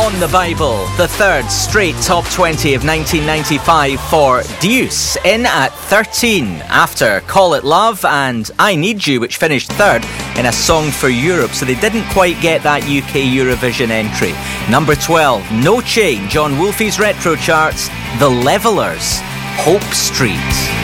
on the Bible, the third straight top 20 of 1995 for Deuce, in at 13 after Call It Love and I Need You, which finished third in A Song for Europe, so they didn't quite get that UK Eurovision entry. Number 12, No Change on Wolfie's Retro Charts, The Levellers, Hope Street.